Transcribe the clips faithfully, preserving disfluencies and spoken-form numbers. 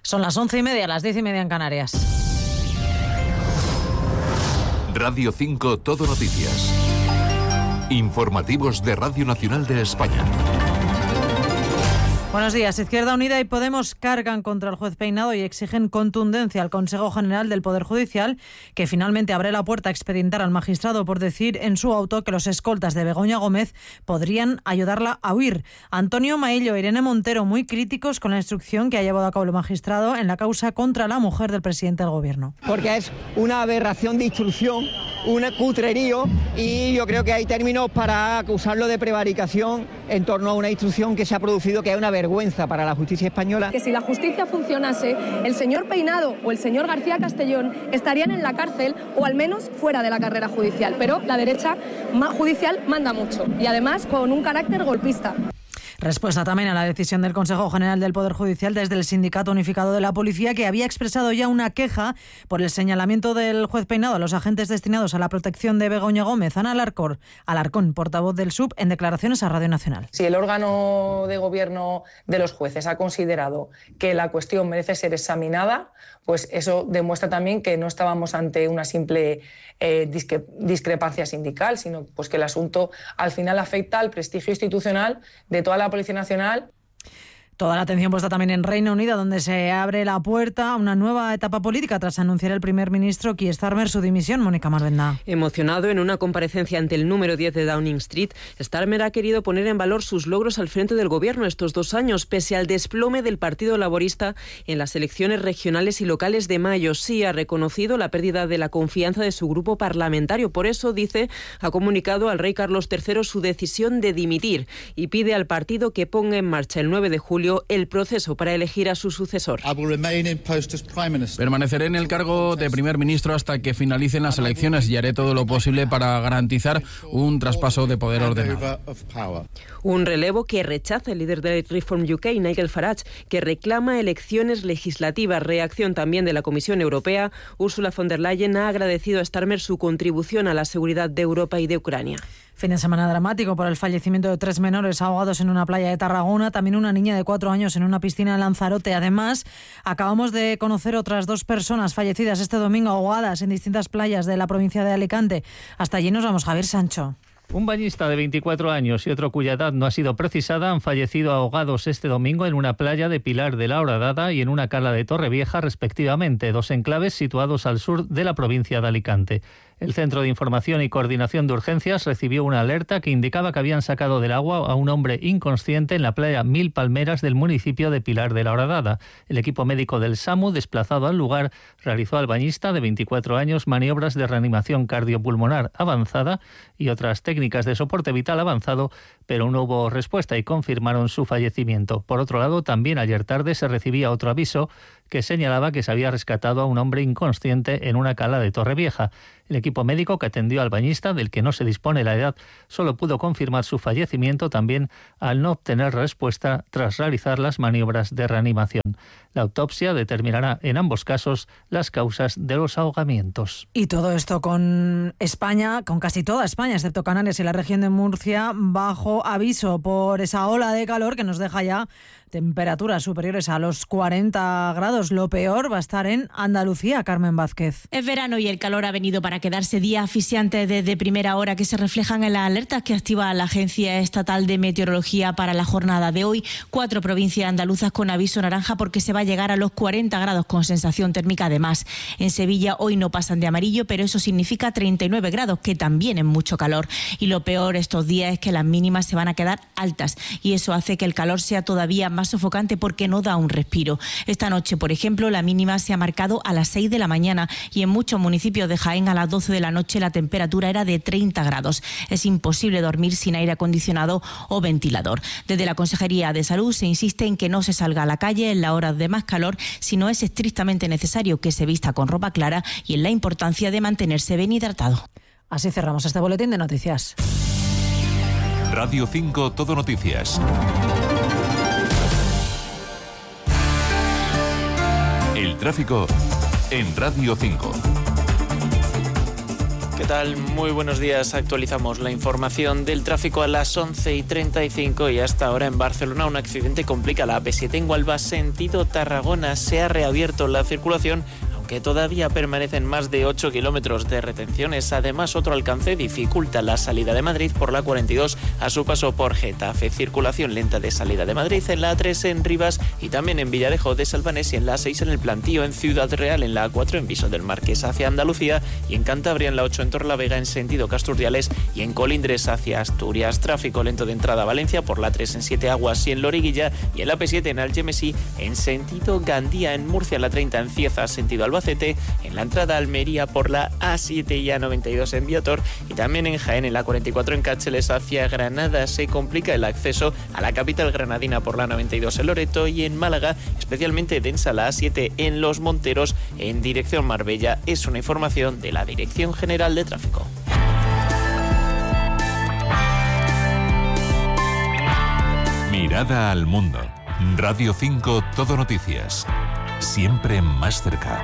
Son las once y media, las diez y media en Canarias. Radio cinco Todo Noticias. Informativos de Radio Nacional de España. Buenos días. Izquierda Unida y Podemos cargan contra el juez Peinado y exigen contundencia al Consejo General del Poder Judicial, que finalmente abre la puerta a expedientar al magistrado por decir en su auto que los escoltas de Begoña Gómez podrían ayudarla a huir. Antonio Maillo e Irene Montero muy críticos con la instrucción que ha llevado a cabo el magistrado en la causa contra la mujer del presidente del Gobierno. Porque es una aberración de instrucción, un cutrerío, y yo creo que hay términos para acusarlo de prevaricación en torno a una instrucción que se ha producido, que es una vergüenza para la justicia española. Que si la justicia funcionase, el señor Peinado o el señor García Castellón estarían en la cárcel o al menos fuera de la carrera judicial, pero la derecha judicial manda mucho y además con un carácter golpista. Respuesta también a la decisión del Consejo General del Poder Judicial desde el Sindicato Unificado de la Policía, que había expresado ya una queja por el señalamiento del juez Peinado a los agentes destinados a la protección de Begoña Gómez. Ana Alarcón, Alarcón, portavoz del S U B, en declaraciones a Radio Nacional. Si el órgano de gobierno de los jueces ha considerado que la cuestión merece ser examinada, pues eso demuestra también que no estábamos ante una simple eh, discre- discrepancia sindical, sino pues que el asunto al final afecta al prestigio institucional de toda la Policía Nacional. Toda la atención puesta también en Reino Unido, donde se abre la puerta a una nueva etapa política tras anunciar el primer ministro Keir Starmer su dimisión. Mónica Marvenda. Emocionado en una comparecencia ante el número diez de Downing Street, Starmer ha querido poner en valor sus logros al frente del gobierno estos dos años, pese al desplome del Partido Laborista en las elecciones regionales y locales de mayo. Sí ha reconocido la pérdida de la confianza de su grupo parlamentario. Por eso, dice, ha comunicado al rey Carlos tercero su decisión de dimitir y pide al partido que ponga en marcha el nueve de julio el proceso para elegir a su sucesor. Permaneceré en el cargo de primer ministro hasta que finalicen las elecciones y haré todo lo posible para garantizar un traspaso de poder ordenado. Un relevo que rechaza el líder de Reform U K, Nigel Farage, que reclama elecciones legislativas. Reacción también de la Comisión Europea. Ursula von der Leyen ha agradecido a Starmer su contribución a la seguridad de Europa y de Ucrania. Fin de semana dramático por el fallecimiento de tres menores ahogados en una playa de Tarragona, también una niña de cuatro años en una piscina de Lanzarote. Además, acabamos de conocer otras dos personas fallecidas este domingo ahogadas en distintas playas de la provincia de Alicante. Hasta allí nos vamos, Javier Sancho. Un bañista de veinticuatro años y otro cuya edad no ha sido precisada han fallecido ahogados este domingo en una playa de Pilar de la Horadada y en una cala de Torrevieja, respectivamente, dos enclaves situados al sur de la provincia de Alicante. El Centro de Información y Coordinación de Urgencias recibió una alerta que indicaba que habían sacado del agua a un hombre inconsciente en la playa Mil Palmeras del municipio de Pilar de la Horadada. El equipo médico del SAMU, desplazado al lugar, realizó al bañista de veinticuatro años maniobras de reanimación cardiopulmonar avanzada y otras técnicas de soporte vital avanzado, pero no hubo respuesta y confirmaron su fallecimiento. Por otro lado, también ayer tarde se recibía otro aviso que señalaba que se había rescatado a un hombre inconsciente en una cala de Torrevieja. El equipo médico que atendió al bañista, del que no se dispone la edad, solo pudo confirmar su fallecimiento también al no obtener respuesta tras realizar las maniobras de reanimación. La autopsia determinará en ambos casos las causas de los ahogamientos. Y todo esto con España, con casi toda España, excepto Canarias y la región de Murcia, bajo aviso por esa ola de calor que nos deja ya temperaturas superiores a los cuarenta grados. Lo peor va a estar en Andalucía, Carmen Vázquez. Es verano y el calor ha venido para quedarse. Días asfixiantes desde primera hora que se reflejan en las alertas que activa la Agencia Estatal de Meteorología para la jornada de hoy. Cuatro provincias andaluzas con aviso naranja porque se va a llegar a los cuarenta grados con sensación térmica además. En Sevilla hoy no pasan de amarillo, pero eso significa treinta y nueve grados, que también es mucho calor. Y lo peor estos días es que las mínimas se van a quedar altas y eso hace que el calor sea todavía más sofocante porque no da un respiro. Esta noche, por ejemplo, la mínima se ha marcado a las seis de la mañana y en muchos municipios de Jaén a las doce de la noche la temperatura era de treinta grados. Es imposible dormir sin aire acondicionado o ventilador. Desde la Consejería de Salud se insiste en que no se salga a la calle en las horas de más calor si no es estrictamente necesario, que se vista con ropa clara y en la importancia de mantenerse bien hidratado. Así cerramos este boletín de noticias. Radio cinco Todo Noticias. El tráfico en Radio cinco. ¿Qué tal? Muy buenos días. Actualizamos la información del tráfico a las once y treinta y cinco y hasta ahora en Barcelona un accidente complica la A P siete en Huelva, sentido Tarragona. Se ha reabierto la circulación, aunque todavía permanecen más de ocho kilómetros de retenciones. Además, otro alcance dificulta la salida de Madrid por la cuarenta y dos a su paso por Getafe. Circulación lenta de salida de Madrid en la A tres en Rivas y también en Villarejo de Salvanés y en la A seis en el Plantío, en Ciudad Real, en la A cuatro en Viso del Marqués hacia Andalucía y en Cantabria en la ocho en Torlavega en sentido Casturdiales y en Colindres hacia Asturias. Tráfico lento de entrada a Valencia por la A tres en Siete Aguas y en Loriguilla y en la A P siete en Algemesí en sentido Gandía. En Murcia la treinta en Cieza sentido Albacete, en la entrada a Almería por la A siete y A noventa y dos en Biotor y también en Jaén en la cuarenta y cuatro en Cáceres hacia Granada. Se complica el acceso a la capital granadina por la noventa y dos en Loreto y en Málaga especialmente densa la A siete en Los Monteros en dirección Marbella. Es una información de la Dirección General de Tráfico. Mirada al mundo. Radio cinco Todo Noticias. Siempre más cerca.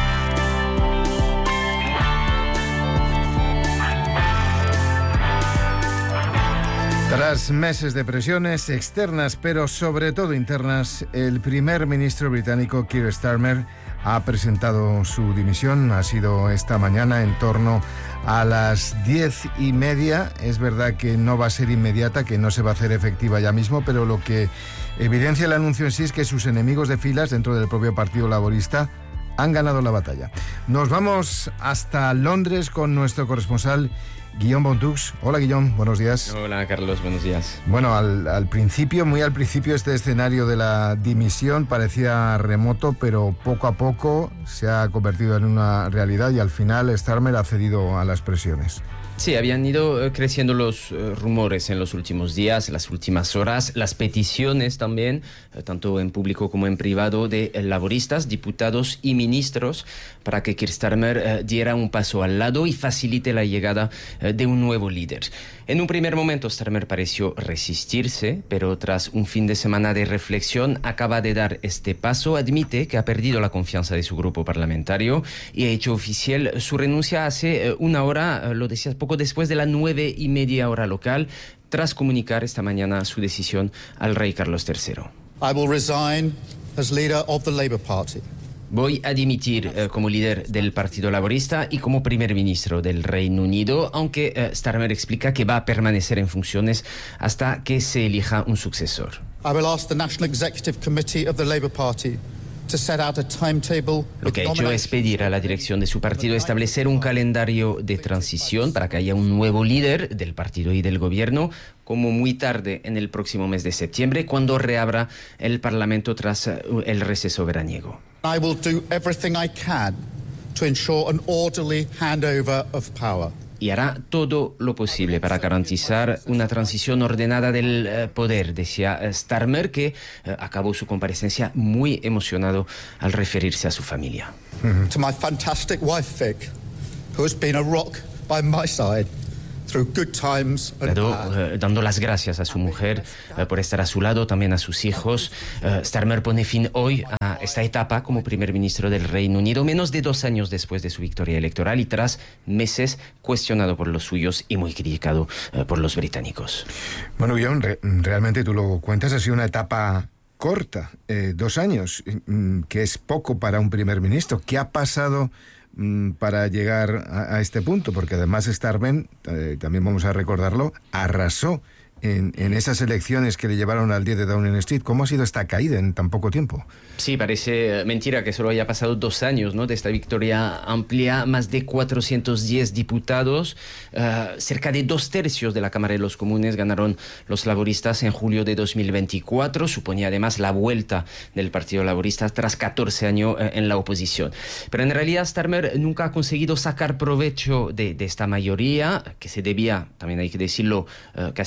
Tras meses de presiones externas, pero sobre todo internas, el primer ministro británico Keir Starmer ha presentado su dimisión. Ha sido esta mañana en torno a las diez y media. Es verdad que no va a ser inmediata, que no se va a hacer efectiva ya mismo, pero lo que evidencia el anuncio en sí es que sus enemigos de filas dentro del propio Partido Laborista han ganado la batalla. Nos vamos hasta Londres con nuestro corresponsal Guillaume Bontux. Hola Guillaume, buenos días. Hola Carlos, buenos días. Bueno, al, al principio, muy al principio, este escenario de la dimisión parecía remoto, pero poco a poco se ha convertido en una realidad y al final Starmer ha cedido a las presiones. Sí, habían ido creciendo los uh, rumores en los últimos días, las últimas horas, las peticiones también, uh, tanto en público como en privado, de uh, laboristas, diputados y ministros para que Keir Starmer uh, diera un paso al lado y facilite la llegada uh, de un nuevo líder. En un primer momento Starmer pareció resistirse, pero tras un fin de semana de reflexión acaba de dar este paso. Admite que ha perdido la confianza de su grupo parlamentario y ha hecho oficial su renuncia hace uh, una hora, uh, lo decías, poco después de las nueve y media hora local, tras comunicar esta mañana su decisión al rey Carlos tercero. I will resign as leader of the Labour Party. Voy a dimitir eh, como líder del Partido Laborista y como primer ministro del Reino Unido, aunque eh, Starmer explica que va a permanecer en funciones hasta que se elija un sucesor. I will ask the National Executive Committee of the Labour Party to set out a timetable. Lo que ha hecho es pedir a la dirección de su partido establecer un calendario de transición para que haya un nuevo líder del partido y del gobierno, como muy tarde en el próximo mes de septiembre, cuando reabra el Parlamento tras el receso veraniego. I will do everything I can to ensure an orderly handover of power. Y hará todo lo posible para garantizar una transición ordenada del uh, poder, decía uh, Starmer, que uh, acabó su comparecencia muy emocionado al referirse a su familia. Mm-hmm. To my fantastic wife Vic, who has been a rock by my side through good times and Dado, bad. Uh, dando las gracias a su mujer uh, por estar a su lado, también a sus hijos. Uh, Starmer pone fin hoy a esta etapa como primer ministro del Reino Unido, menos de dos años después de su victoria electoral y tras meses cuestionado por los suyos y muy criticado uh, por los británicos. Bueno, Guillaume, re- realmente tú lo cuentas, ha sido una etapa corta, eh, dos años, mm, que es poco para un primer ministro. ¿Qué ha pasado mm, para llegar a, a este punto? Porque además Starmer, eh, también vamos a recordarlo, arrasó en, en esas elecciones que le llevaron al diez de Downing Street. ¿Cómo ha sido esta caída en tan poco tiempo? Sí, parece mentira que solo haya pasado dos años, ¿no?, de esta victoria amplia. Más de cuatrocientos diez diputados, uh, cerca de dos tercios de la Cámara de los Comunes ganaron los laboristas en julio de dos mil veinticuatro. Suponía además la vuelta del Partido Laborista tras catorce años uh, en la oposición. Pero en realidad Starmer nunca ha conseguido sacar provecho de, de esta mayoría, que se debía, también hay que decirlo, uh, casi más a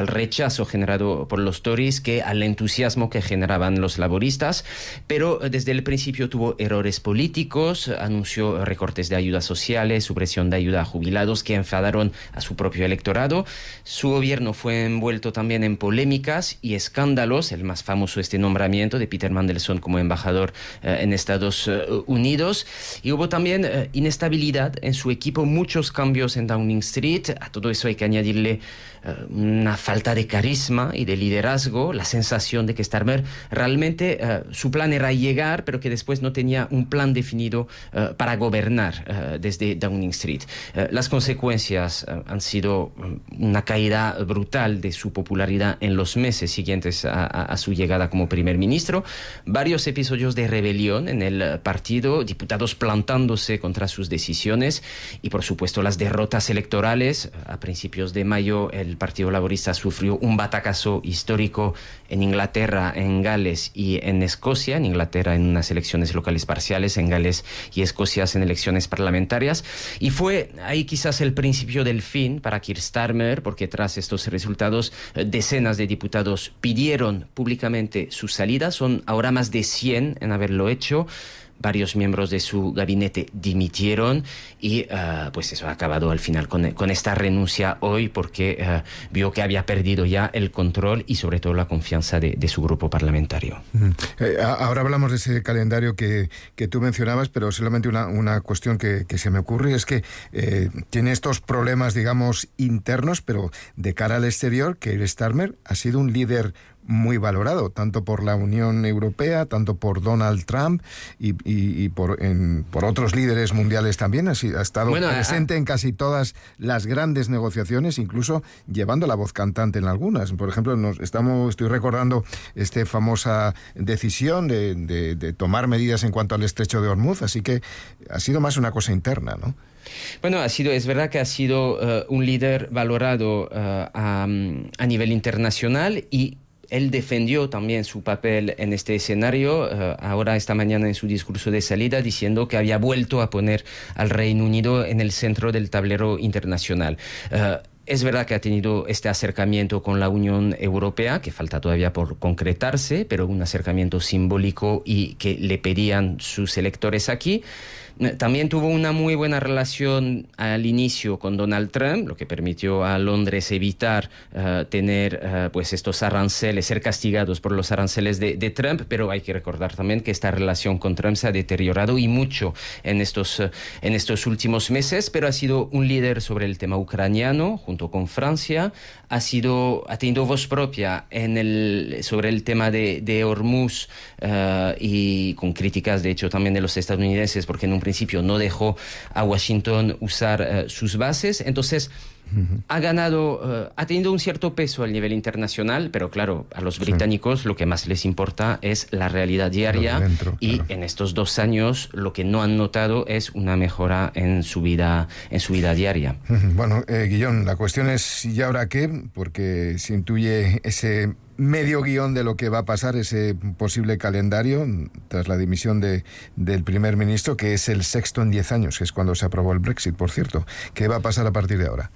al rechazo generado por los Tories que al entusiasmo que generaban los laboristas, pero desde el principio tuvo errores políticos, anunció recortes de ayudas sociales, supresión de ayuda a jubilados que enfadaron a su propio electorado. Su gobierno fue envuelto también en polémicas y escándalos, el más famoso este nombramiento de Peter Mandelson como embajador eh, en Estados Unidos, y hubo también eh, inestabilidad en su equipo, muchos cambios en Downing Street. A todo eso hay que añadirle uh, una falta de carisma y de liderazgo, la sensación de que Starmer realmente uh, su plan era llegar, pero que después no tenía un plan definido uh, para gobernar uh, desde Downing Street. Uh, las consecuencias uh, han sido una caída brutal de su popularidad en los meses siguientes a, a, a su llegada como primer ministro, varios episodios de rebelión en el partido, diputados plantándose contra sus decisiones y, por supuesto, las derrotas electorales. A principios de mayo el Partido Laborista sufrió un batacazo histórico en Inglaterra, en Gales y en Escocia. En Inglaterra en unas elecciones locales parciales, en Gales y Escocia en elecciones parlamentarias. Y fue ahí quizás el principio del fin para Keir Starmer, porque tras estos resultados decenas de diputados pidieron públicamente su salida. Son ahora más de cien en haberlo hecho. Varios miembros de su gabinete dimitieron y uh, pues eso ha acabado al final con, con esta renuncia hoy, porque uh, vio que había perdido ya el control y sobre todo la confianza de, de su grupo parlamentario. Mm. Eh, ahora hablamos de ese calendario que, que tú mencionabas, pero solamente una, una cuestión que, que se me ocurre es que eh, tiene estos problemas, digamos, internos, pero de cara al exterior, que Starmer ha sido un líder muy valorado, tanto por la Unión Europea, tanto por Donald Trump y, y, y por, en, por otros líderes mundiales también. Ha, ha estado bueno, presente a... en casi todas las grandes negociaciones, incluso llevando la voz cantante en algunas. Por ejemplo, nos estamos, estoy recordando esta famosa decisión de, de, de tomar medidas en cuanto al estrecho de Hormuz, así que ha sido más una cosa interna, ¿no? Bueno, ha sido, es verdad que ha sido uh, un líder valorado uh, a, a nivel internacional, y él defendió también su papel en este escenario, uh, ahora esta mañana en su discurso de salida, diciendo que había vuelto a poner al Reino Unido en el centro del tablero internacional. Uh, Es verdad que ha tenido este acercamiento con la Unión Europea, que falta todavía por concretarse, pero un acercamiento simbólico y que le pedían sus electores aquí. También tuvo una muy buena relación al inicio con Donald Trump, lo que permitió a Londres evitar uh, tener uh, pues estos aranceles, ser castigados por los aranceles de, de Trump, pero hay que recordar también que esta relación con Trump se ha deteriorado y mucho en estos, uh, en estos últimos meses, pero ha sido un líder sobre el tema ucraniano, junto con Francia, ha, sido, ha tenido voz propia en el, sobre el tema de, de Hormuz uh, y con críticas, de hecho, también de los estadounidenses, porque en un principio no dejó a Washington usar uh, sus bases. Entonces uh-huh. ha ganado, uh, ha tenido un cierto peso a nivel internacional, pero claro, a los británicos sí. lo que más les importa es la realidad diaria, dentro, y claro. en estos dos años lo que no han notado es una mejora en su vida, en su vida diaria. Uh-huh. Bueno, eh, Guillón, la cuestión es ¿y ahora qué? Porque se intuye ese medio guión de lo que va a pasar, ese posible calendario tras la dimisión de, del primer ministro, que es el sexto en diez años, que es cuando se aprobó el Brexit, por cierto. ¿Qué va a pasar a partir de ahora?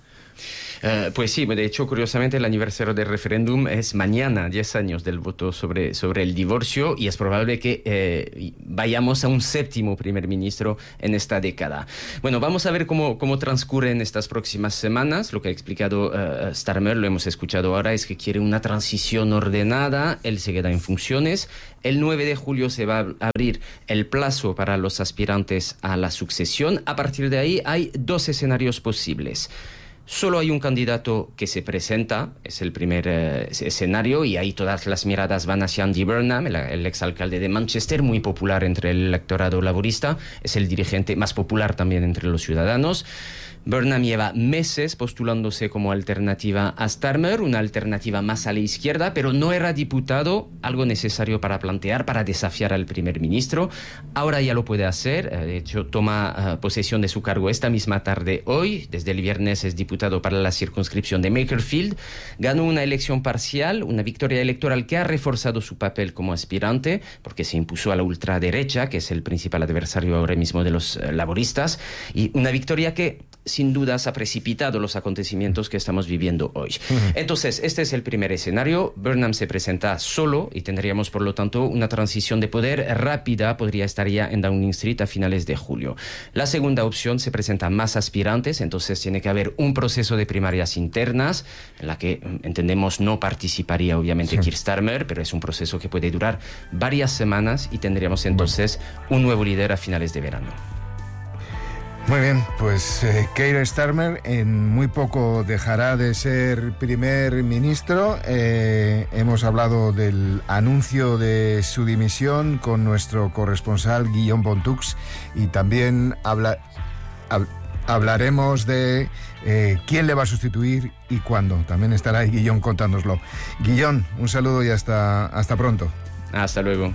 Uh, pues sí, de hecho, curiosamente, el aniversario del referéndum es mañana, diez años del voto sobre, sobre el divorcio, y es probable que eh, vayamos a un séptimo primer ministro en esta década. Bueno, vamos a ver cómo, cómo transcurren estas próximas semanas. Lo que ha explicado uh, Starmer, lo hemos escuchado ahora, es que quiere una transición ordenada, él se queda en funciones. El nueve de julio se va a abrir el plazo para los aspirantes a la sucesión. A partir de ahí hay dos escenarios posibles. Solo hay un candidato que se presenta, es el primer eh, escenario, y ahí todas las miradas van hacia Andy Burnham, el, el exalcalde de Manchester, muy popular entre el electorado laborista, es el dirigente más popular también entre los ciudadanos. Burnham lleva meses postulándose como alternativa a Starmer, una alternativa más a la izquierda, pero no era diputado, algo necesario para plantear, para desafiar al primer ministro. Ahora ya lo puede hacer, de hecho toma uh, posesión de su cargo esta misma tarde hoy, desde el viernes es diputado para la circunscripción de Makerfield, ganó una elección parcial, una victoria electoral que ha reforzado su papel como aspirante, porque se impuso a la ultraderecha, que es el principal adversario ahora mismo de los uh, laboristas, y una victoria que sin dudas ha precipitado los acontecimientos que estamos viviendo hoy. Uh-huh. Entonces, este es el primer escenario. Burnham se presenta solo y tendríamos, por lo tanto, una transición de poder rápida, podría estar ya en Downing Street a finales de julio. La segunda opción, se presentan más aspirantes, entonces tiene que haber un proceso de primarias internas, en la que entendemos no participaría obviamente sí. Keir Starmer, pero es un proceso que puede durar varias semanas y tendríamos entonces un nuevo líder a finales de verano. Muy bien, pues eh, Keir Starmer en muy poco dejará de ser primer ministro. Eh, hemos hablado del anuncio de su dimisión con nuestro corresponsal Guillaume Bontux y también habla, hab, hablaremos de eh, quién le va a sustituir y cuándo. También estará ahí Guillaume contándonoslo. Guillaume, un saludo y hasta, hasta pronto. Hasta luego.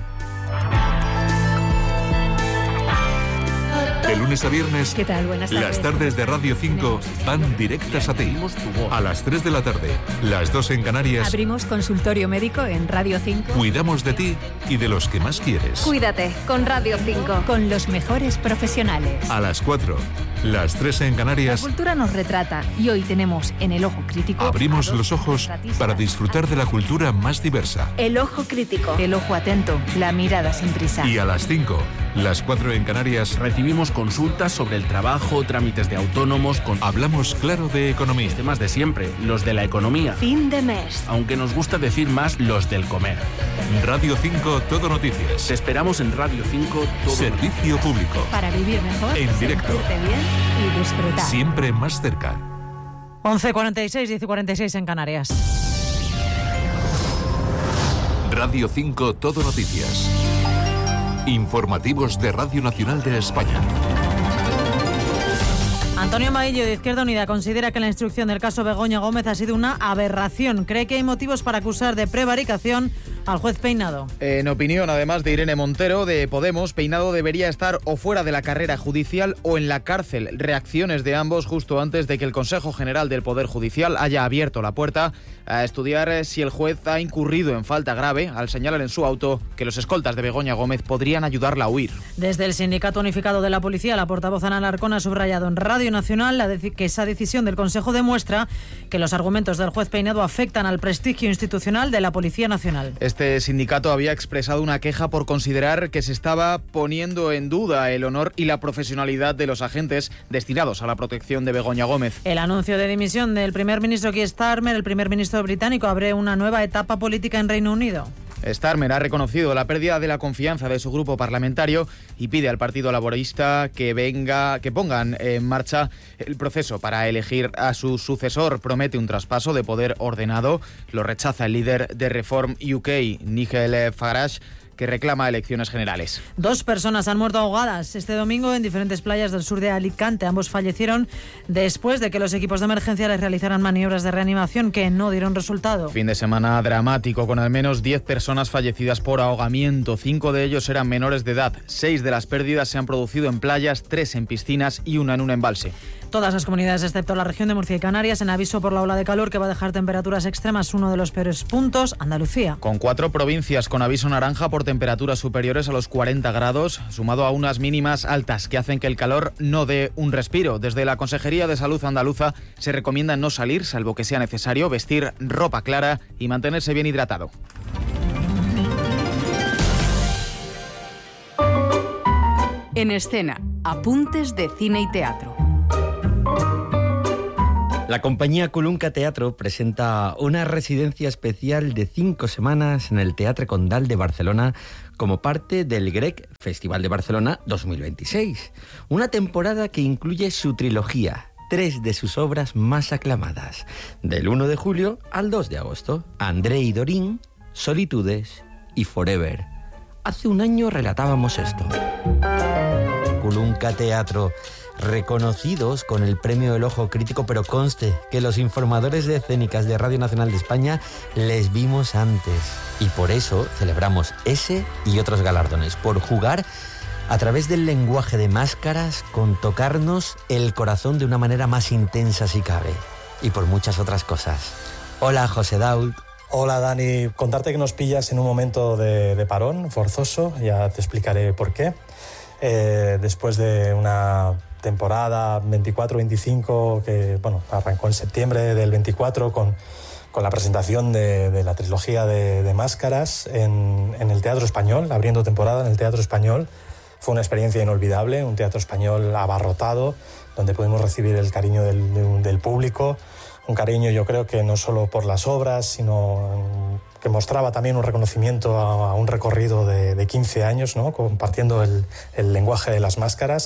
De lunes a viernes, ¿qué tal? Buenas tardes. Las tardes de Radio cinco van directas a ti. A las tres de la tarde, las dos en Canarias. Abrimos consultorio médico en Radio cinco. Cuidamos de ti y de los que más quieres. Cuídate con Radio cinco. Con los mejores profesionales. A las cuatro, las tres en Canarias. La cultura nos retrata y hoy tenemos en El Ojo Crítico. Abrimos los ojos para disfrutar de la cultura más diversa. El Ojo Crítico. El ojo atento, la mirada sin prisa. Y a las cinco, las cuatro en Canarias, recibimos consultas sobre el trabajo, trámites de autónomos. Con... Hablamos claro de economía. Los temas de siempre, los de la economía. Fin de mes. Aunque nos gusta decir más los del comer. Radio cinco, Todo Noticias. Te esperamos en Radio cinco, Todo Servicio Noticias. Público. Para vivir mejor, en directo. sentirte bien y disfrutar. Siempre más cerca. once cuarenta y seis, diez y cuarenta y seis en Canarias. Radio cinco, Todo Noticias. Informativos de Radio Nacional de España. Antonio Maillo, de Izquierda Unida, considera que la instrucción del caso Begoña Gómez ha sido una aberración. Cree que hay motivos para acusar de prevaricación al juez Peinado. En opinión, además de Irene Montero, de Podemos, Peinado debería estar o fuera de la carrera judicial o en la cárcel. Reacciones de ambos justo antes de que el Consejo General del Poder Judicial haya abierto la puerta a estudiar si el juez ha incurrido en falta grave al señalar en su auto que los escoltas de Begoña Gómez podrían ayudarla a huir. Desde el Sindicato Unificado de la Policía, la portavoz Ana Alarcón ha subrayado en Radio Nacional la de- que esa decisión del Consejo demuestra que los argumentos del juez Peinado afectan al prestigio institucional de la Policía Nacional. Este sindicato había expresado una queja por considerar que se estaba poniendo en duda el honor y la profesionalidad de los agentes destinados a la protección de Begoña Gómez. El anuncio de dimisión del primer ministro Keir Starmer, el primer ministro británico, abre una nueva etapa política en Reino Unido. Starmer ha reconocido la pérdida de la confianza de su grupo parlamentario y pide al Partido Laborista que venga, que pongan en marcha el proceso para elegir a su sucesor. Promete un traspaso de poder ordenado. Lo rechaza el líder de Reform U K, Nigel Farage, que reclama elecciones generales. Dos personas han muerto ahogadas este domingo en diferentes playas del sur de Alicante. Ambos fallecieron después de que los equipos de emergencia les realizaran maniobras de reanimación que no dieron resultado. Fin de semana dramático, con al menos diez personas fallecidas por ahogamiento. Cinco de ellos eran menores de edad. Seis de las pérdidas se han producido en playas, tres en piscinas y una en un embalse. Todas las comunidades, excepto la región de Murcia y Canarias, en aviso por la ola de calor que va a dejar temperaturas extremas. Uno de los peores puntos, Andalucía. Con cuatro provincias con aviso naranja por temperaturas superiores a los cuarenta grados, sumado a unas mínimas altas que hacen que el calor no dé un respiro. Desde la Consejería de Salud andaluza se recomienda no salir, salvo que sea necesario, vestir ropa clara y mantenerse bien hidratado. En escena, apuntes de cine y teatro. La compañía Colunca Teatro presenta una residencia especial de cinco semanas en el Teatre Condal de Barcelona como parte del Grec Festival de Barcelona dos mil veintiséis. Una temporada que incluye su trilogía, tres de sus obras más aclamadas, del uno de julio al dos de agosto, André y Dorín, Solitudes y Forever. Hace un año relatábamos esto. Colunca Teatro, reconocidos con el premio El Ojo Crítico, pero conste que los informadores de escénicas de Radio Nacional de España les vimos antes. Y por eso celebramos ese y otros galardones, por jugar a través del lenguaje de máscaras con tocarnos el corazón de una manera más intensa si cabe. Y por muchas otras cosas. Hola, José Dault. Hola, Dani. Contarte que nos pillas en un momento de, de parón forzoso, ya te explicaré por qué. eh, después de una temporada veinticuatro veinticinco que bueno, arrancó en septiembre del veinticuatro con, con la presentación de, de la trilogía de, de Máscaras en, en el Teatro Español, abriendo temporada en el Teatro Español. Fue una experiencia inolvidable, un teatro español abarrotado, donde pudimos recibir el cariño del, del público, un cariño yo creo que no solo por las obras, sino que mostraba también un reconocimiento a, a un recorrido de, de quince años, ¿no? Compartiendo el, el lenguaje de las máscaras.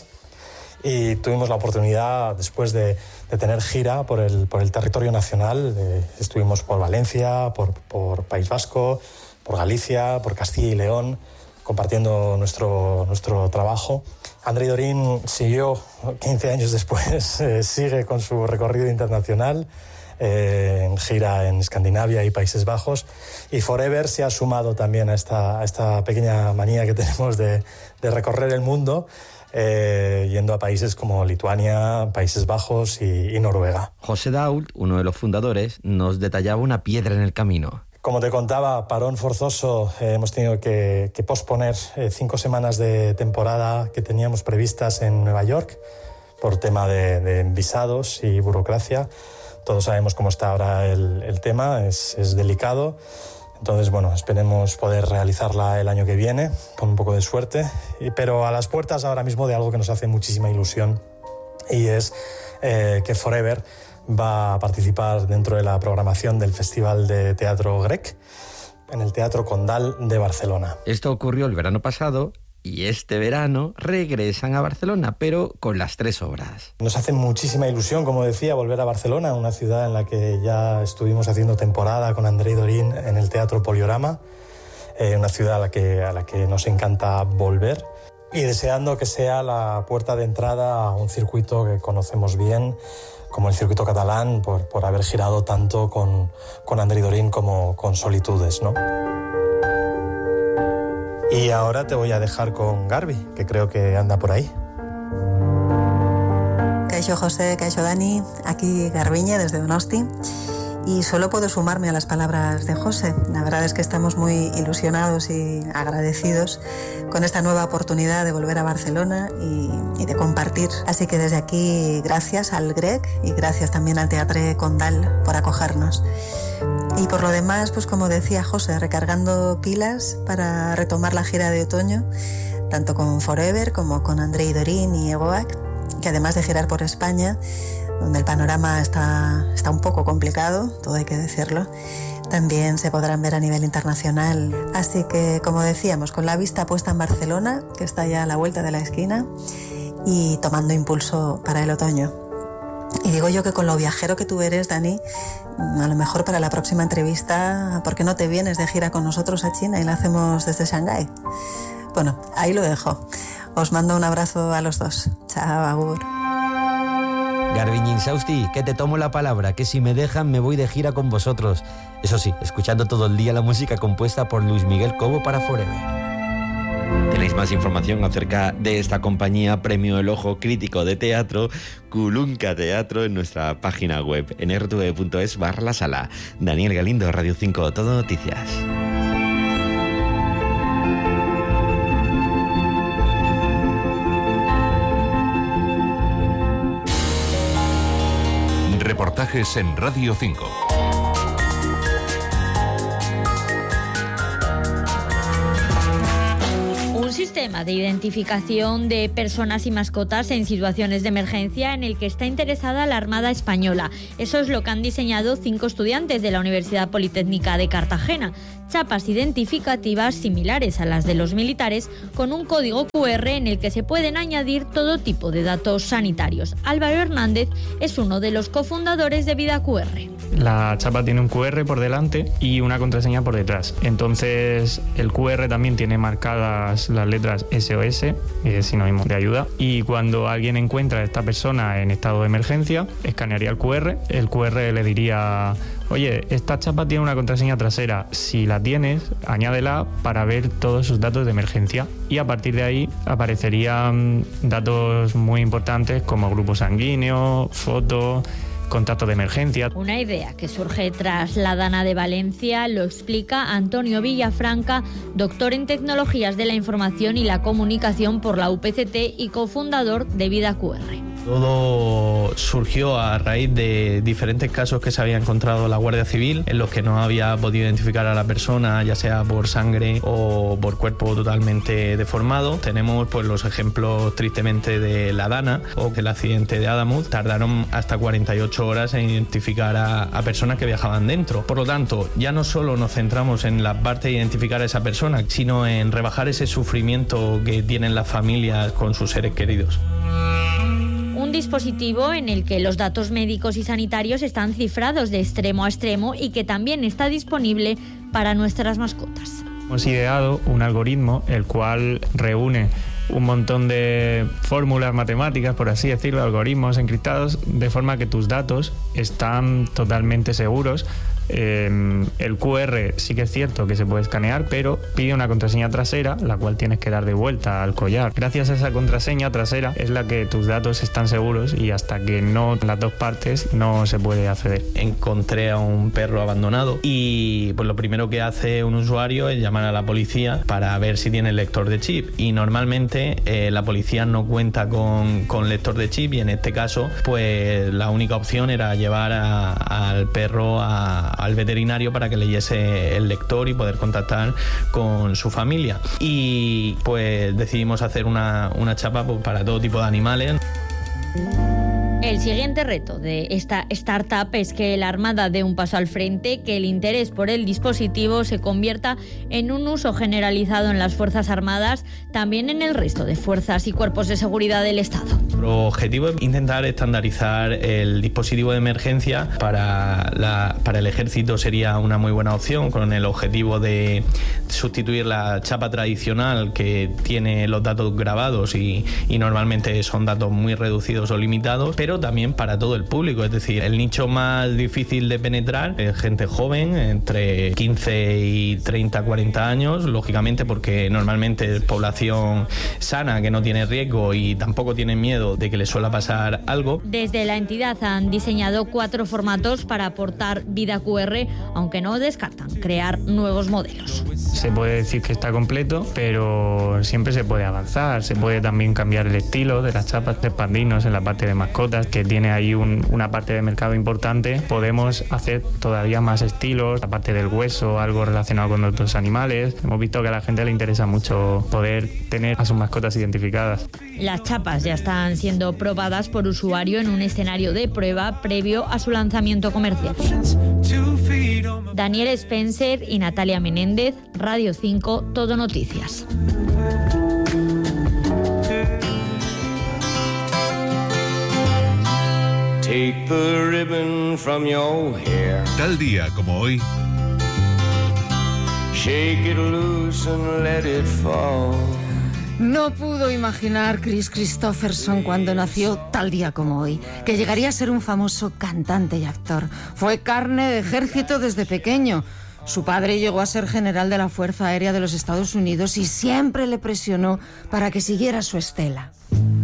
Y tuvimos la oportunidad, después de, de tener gira por el, por el territorio nacional, eh, estuvimos por Valencia, por, por País Vasco, por Galicia, por Castilla y León, compartiendo nuestro, nuestro trabajo. Andrei Dorin siguió quince años después, eh, sigue con su recorrido internacional, eh, en gira en Escandinavia y Países Bajos, y Forever se ha sumado también a esta, a esta pequeña manía que tenemos de, de recorrer el mundo, eh, yendo a países como Lituania, Países Bajos y, y Noruega. José Dault, uno de los fundadores, nos detallaba una piedra en el camino. Como te contaba, parón forzoso, eh, hemos tenido que, que posponer eh, cinco semanas de temporada que teníamos previstas en Nueva York por tema de, de visados y burocracia. Todos sabemos cómo está ahora el, el tema, es, es delicado. Entonces, bueno, esperemos poder realizarla el año que viene, con un poco de suerte. Y, pero a las puertas ahora mismo de algo que nos hace muchísima ilusión, y es eh, que Forever va a participar dentro de la programación del Festival de Teatro Grec en el Teatro Condal de Barcelona. Esto ocurrió el verano pasado y este verano regresan a Barcelona, pero con las tres obras. Nos hace muchísima ilusión, como decía, volver a Barcelona, una ciudad en la que ya estuvimos haciendo temporada con Andrei Dorin en el Teatro Poliorama, eh, una ciudad a la que, a la que nos encanta volver, y deseando que sea la puerta de entrada a un circuito que conocemos bien, como el circuito catalán, por, por haber girado tanto con, con Andrei Dorin como con Solitudes, ¿no? Y ahora te voy a dejar con Garbi, que creo que anda por ahí. Kaixo José, Kaixo Dani, aquí Garbiñe desde Donosti. Y solo puedo sumarme a las palabras de José. La verdad es que estamos muy ilusionados y agradecidos con esta nueva oportunidad de volver a Barcelona y, y de compartir. Así que desde aquí, gracias al Grec y gracias también al Teatro Condal por acogernos. Y por lo demás, pues como decía José, recargando pilas para retomar la gira de otoño, tanto con Forever como con Andrei Dorin y Egoac, que además de girar por España, donde el panorama está, está un poco complicado, todo hay que decirlo, también se podrán ver a nivel internacional. Así que, como decíamos, con la vista puesta en Barcelona, que está ya a la vuelta de la esquina, y tomando impulso para el otoño. Y digo yo que con lo viajero que tú eres, Dani, a lo mejor para la próxima entrevista, ¿por qué no te vienes de gira con nosotros a China y la hacemos desde Shanghái? Bueno, ahí lo dejo. Os mando un abrazo a los dos. Chao, agur. Garbiñe Insausti, que te tomo la palabra, que si me dejan me voy de gira con vosotros. Eso sí, escuchando todo el día la música compuesta por Luis Miguel Cobo para Forever. Tenéis más información acerca de esta compañía Premio El Ojo Crítico de Teatro, Kulunka Teatro, en nuestra página web en r t v punto es barra la sala. Daniel Galindo, Radio cinco, Todo Noticias. Reportajes en Radio cinco. Un sistema de identificación de personas y mascotas en situaciones de emergencia en el que está interesada la Armada Española. Eso es lo que han diseñado cinco estudiantes de la Universidad Politécnica de Cartagena. Chapas identificativas similares a las de los militares, con un código cu erre en el que se pueden añadir todo tipo de datos sanitarios. Álvaro Hernández es uno de los cofundadores de Vida cu erre. La chapa tiene un cu erre por delante y una contraseña por detrás. Entonces el cu erre también tiene marcadas las letras ese o ese, que es sinónimo de ayuda. Y cuando alguien encuentra a esta persona en estado de emergencia, escanearía el cu erre. El cu erre le diría: oye, esta chapa tiene una contraseña trasera. Si la tienes, añádela para ver todos sus datos de emergencia. Y a partir de ahí aparecerían datos muy importantes como grupo sanguíneo, foto, contactos de emergencia. Una idea que surge tras la Dana de Valencia, lo explica Antonio Villafranca, doctor en Tecnologías de la Información y la Comunicación por la U P C T y cofundador de Vida Q R. Todo surgió a raíz de diferentes casos que se había encontrado la Guardia Civil en los que no había podido identificar a la persona, ya sea por sangre o por cuerpo totalmente deformado. Tenemos pues los ejemplos tristemente de la Dana o del accidente de Adamuz. Tardaron hasta cuarenta y ocho horas en identificar a, a personas que viajaban dentro. Por lo tanto, ya no solo nos centramos en la parte de identificar a esa persona, sino en rebajar ese sufrimiento que tienen las familias con sus seres queridos. Un dispositivo en el que los datos médicos y sanitarios están cifrados de extremo a extremo y que también está disponible para nuestras mascotas. Hemos ideado un algoritmo el cual reúne un montón de fórmulas matemáticas, por así decirlo, algoritmos encriptados, de forma que tus datos están totalmente seguros. Eh, el Q R sí que es cierto que se puede escanear, pero pide una contraseña trasera, la cual tienes que dar de vuelta al collar. Gracias a esa contraseña trasera es la que tus datos están seguros y hasta que no las dos partes no se puede acceder. Encontré a un perro abandonado y pues lo primero que hace un usuario es llamar a la policía para ver si tiene el lector de chip, y normalmente eh, la policía no cuenta con, con lector de chip, y en este caso pues la única opción era llevar a, al perro a al veterinario para que leyese el lector y poder contactar con su familia. Y pues decidimos hacer una, una chapa pues, para todo tipo de animales. El siguiente reto de esta startup es que la Armada dé un paso al frente, que el interés por el dispositivo se convierta en un uso generalizado en las Fuerzas Armadas, también en el resto de fuerzas y cuerpos de seguridad del Estado. Nuestro objetivo es intentar estandarizar el dispositivo de emergencia. Para, la, para el ejército sería una muy buena opción, con el objetivo de sustituir la chapa tradicional que tiene los datos grabados y, y normalmente son datos muy reducidos o limitados, pero también para todo el público. Es decir, el nicho más difícil de penetrar es gente joven, entre quince y treinta, cuarenta años, lógicamente porque normalmente es población sana que no tiene riesgo y tampoco tiene miedo de que le suela pasar algo. Desde la entidad han diseñado cuatro formatos para aportar Vida Q R, aunque no descartan crear nuevos modelos. Se puede decir que está completo, pero siempre se puede avanzar. Se puede también cambiar el estilo de las chapas, de expandirnos en la parte de mascotas, que tiene ahí un, una parte de mercado importante. Podemos hacer todavía más estilos, la parte del hueso, algo relacionado con otros animales. Hemos visto que a la gente le interesa mucho poder tener a sus mascotas identificadas. Las chapas ya están siendo probadas por usuario en un escenario de prueba previo a su lanzamiento comercial. Daniel Spencer y Natalia Menéndez, Radio cinco, Todo Noticias. Take the ribbon from your hair. Tal día como hoy. Shake it loose and let it fall. No pudo imaginar Chris Christopherson cuando nació tal día como hoy, que llegaría a ser un famoso cantante y actor. Fue carne de ejército desde pequeño. Su padre llegó a ser general de la Fuerza Aérea de los Estados Unidos y siempre le presionó para que siguiera su estela.